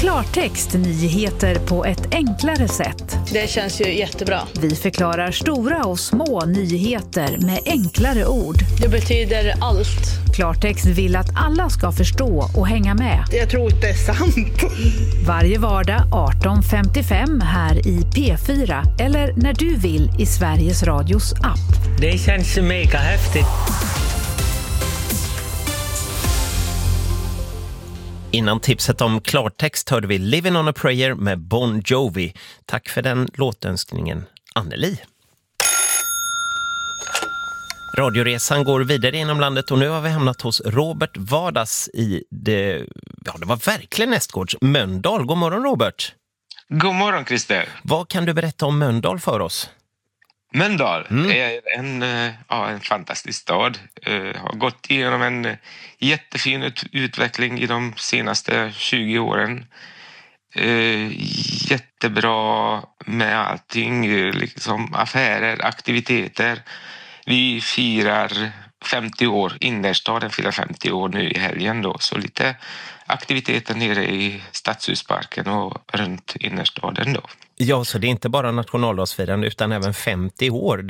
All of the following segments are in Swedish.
Klartext nyheter på ett enklare sätt. Det känns ju jättebra. Vi förklarar stora och små nyheter med enklare ord. Det betyder allt. Klartext vill att alla ska förstå och hänga med. Jag tror inte det är sant. Varje vardag 18:55 här i P4 eller när du vill i Sveriges Radios app. Det känns mega häftigt. Innan tipset om klartext hörde vi Living on a Prayer med Bon Jovi. Tack för den låtönskningen, Anneli. Radioresan går vidare inom landet och nu har vi hamnat hos Robert Vardas i det var verkligen nästgårds Mölndal. God morgon, Robert. God morgon, Christer. Vad kan du berätta om Mölndal för oss? Mölndal är en fantastisk stad. Har gått igenom en jättefin utveckling i de senaste 20 åren. Jättebra med allting, liksom affärer, aktiviteter. Vi firar 50 år, innerstaden firar 50 år nu i helgen då. Så lite aktiviteter nere i Stadshusparken och runt innerstaden då. Ja, så det är inte bara nationaldagsfirande utan även 50 år.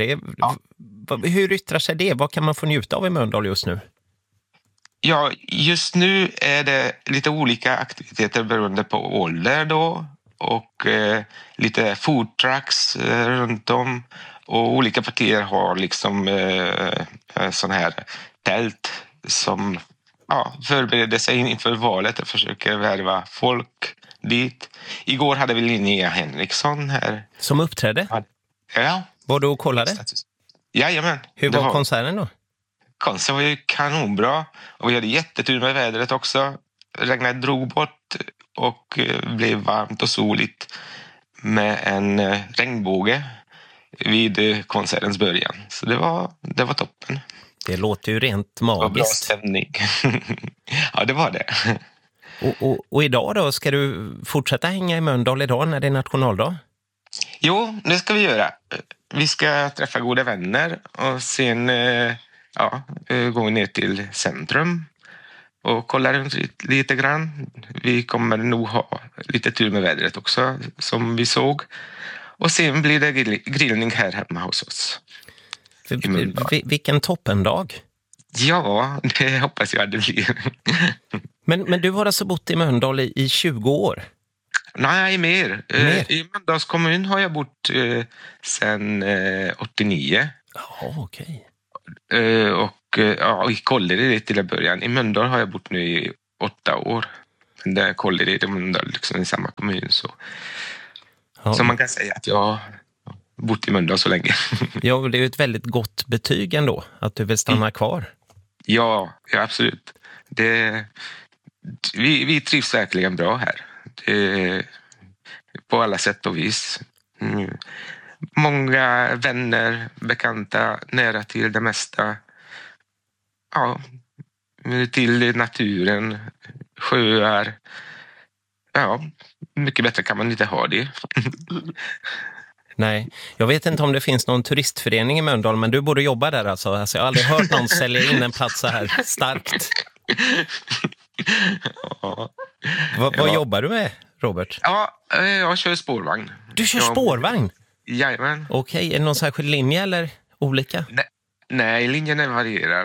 Hur yttrar sig det? Vad kan man få njuta av i Mölndal just nu? Ja, just nu är det lite olika aktiviteter beroende på ålder då. Och lite food trucks runt om. Och olika partier har liksom sån här tält som förbereder sig inför valet och försöker värva folk dit. Igår hade vi Linnea Henriksson här. Som uppträdde? Ja. Var du och kollade? Jajamän. Hur var konserten då? Konserten var ju kanonbra. Och vi hade jättetur med vädret också. Regnet drog bort och blev varmt och soligt med en regnbåge vid konsertens början. Så det var toppen. Det låter ju rent magiskt. Det var bra stämning. Ja, det var det. Och idag då, ska du fortsätta hänga i Mölndal idag när det är nationaldag? Jo, det ska vi göra. Vi ska träffa goda vänner och sen gå ner till centrum och kolla runt lite grann. Vi kommer nog ha lite tur med vädret också, som vi såg. Och sen blir det grillning här hemma hos oss. Vilken toppendag. Ja, det hoppas jag det blir. Men du har alltså bott i Mölndal i 20 år? Nej, mer. I Mölndals kommun har jag bott sedan 89. Ja, okej. Och i Kållered till en början. I Mölndal har jag bott nu i 8 år. Men det är Kållered och Mölndal liksom i samma kommun. Så man kan säga att jag har bott i Mölndal så länge. Ja, det är ju ett väldigt gott betyg ändå, att du vill stanna kvar. Ja, absolut. Vi trivs verkligen bra här. På alla sätt och vis. Många vänner, bekanta, nära till det mesta. Ja, till naturen, sjöar. Ja, mycket bättre kan man inte ha det. Nej, jag vet inte om det finns någon turistförening i Mölndal, men du borde jobba där alltså. Jag har aldrig hört någon sälja in en plats så här starkt. Vad jobbar du med, Robert? Ja, jag kör spårvagn. Du kör spårvagn? Jajamän. Okej, är det någon särskild linje eller olika? Nej, linjerna varierar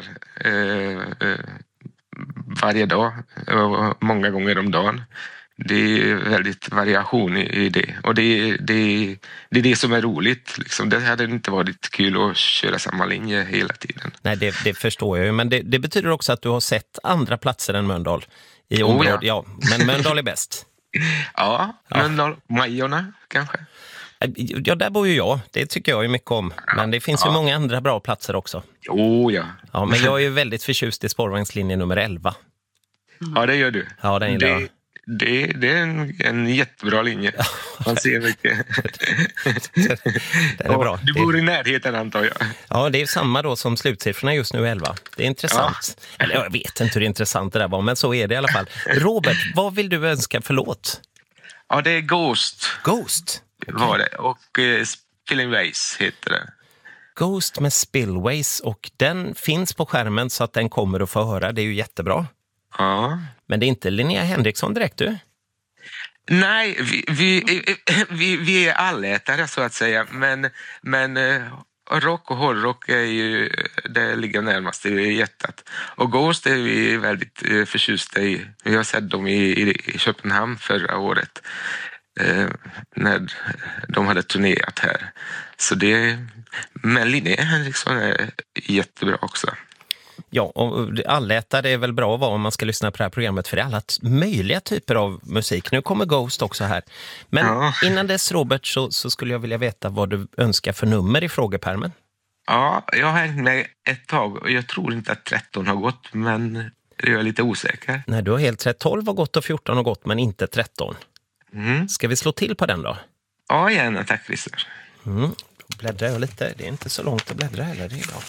varje dag, många gånger om dagen. Det är väldigt variation i det. Och det är det som är roligt. Liksom. Det hade inte varit kul att köra samma linje hela tiden. Nej, det förstår jag ju. Men det betyder också att du har sett andra platser än Mölndal i området. Ja, men Mölndal är bäst. Ja, Mölndal, Majorna kanske. Ja, där bor ju jag. Det tycker jag ju mycket om. Men det finns ju många andra bra platser också. Ja, men jag är ju väldigt förtjust i spårvagnslinje nummer 11. Ja, det gör du. Ja, den gillar jag. Det är en jättebra linje. Man ser mycket. Den är bra. Du bor i närheten, antar jag. Ja, det är samma då som slutsiffrorna just nu 11. Det är intressant. Ja. Eller jag vet inte hur intressant det där var, men så är det i alla fall. Robert, vad vill du önska för låt? Ja, det är Ghost. Ghost? Var det. Och Spillways heter det. Ghost med Spillways, och den finns på skärmen så att den kommer att få höra. Det är ju jättebra. Ja. Men det är inte Linnea Henriksson direkt, du? Nej, vi är allätare så att säga, men rock och hårdrock är ju, det ligger närmast i hjärtat. Och Ghost är vi väldigt förtjusta i. Vi har sett dem i Köpenhamn förra året när de hade turnerat här. Så men Linnea Henriksson är jättebra också. Ja, och allätare är väl bra att vara om man ska lyssna på det här programmet, för det är alla möjliga typer av musik. Nu kommer Ghost också här. Men innan dess, Robert, så skulle jag vilja veta vad du önskar för nummer i frågepärmen. Ja, jag har hängt med ett tag och jag tror inte att 13 har gått, men jag är lite osäker. Nej, du har helt rätt. 12 har gått och 14 har gått, men inte 13. Ska vi slå till på den då? Ja, gärna. Tack, Christer. Då bläddrar jag lite. Det är inte så långt att bläddra heller, det är bra.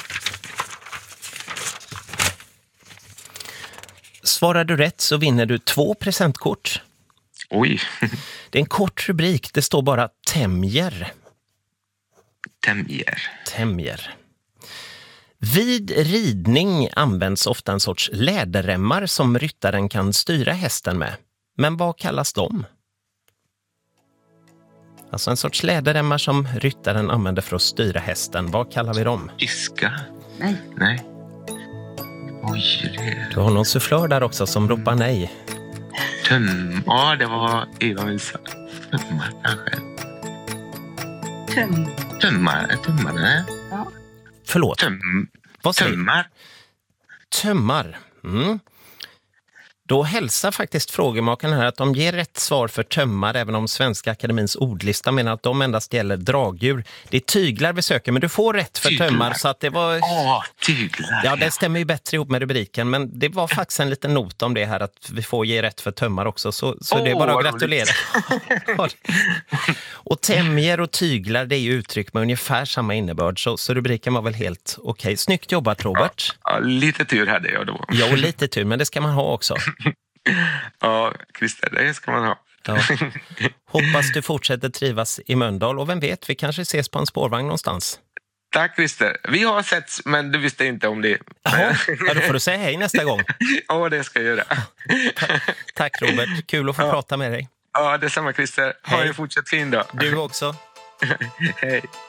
Svarar du rätt så vinner du 2 presentkort. Oj. Det är en kort rubrik. Det står bara Tämjer. Tämjer. Vid ridning används ofta en sorts läderremmar som ryttaren kan styra hästen med. Men vad kallas de? Alltså en sorts läderremmar som ryttaren använder för att styra hästen. Vad kallar vi dem? Piska? Nej. Oj, Du har någon sufflör där också som ropar nej. Ja, det var Eva Wilson. Tömmar kanske. Tömmare? Ja. Förlåt. Vad säger du? Tömmar. Då hälsar faktiskt frågemakarna här att de ger rätt svar för tömmar, även om Svenska Akademins ordlista menar att de endast gäller dragdjur. Det är tyglar vi söker, men du får rätt för tömmar, så att det var... Tyglar. Ja, det stämmer ju bättre ihop med rubriken, men det var faktiskt en liten not om det här att vi får ge rätt för tömmar också, så det är bara att gratulera. Och tämjer och tyglar, det är ju uttryck med ungefär samma innebörd, så rubriken var väl helt okej. Snyggt jobbat, Robert. Ja, lite tur hade jag då. Ja, och lite tur, men det ska man ha också. Ja, Christer, det ska man ha. Ja. Hoppas du fortsätter trivas i Mölndal, och vem vet, vi kanske ses på en spårvagn någonstans. Tack, Christer. Vi har setts, men du visste inte om det. Ja, då får du säga hej nästa gång. Ja, det ska jag göra. Tack, Robert. Kul att få prata med dig. Ja, detsamma, Christer. Ha en fortsatt fin dag. Du också. Hej.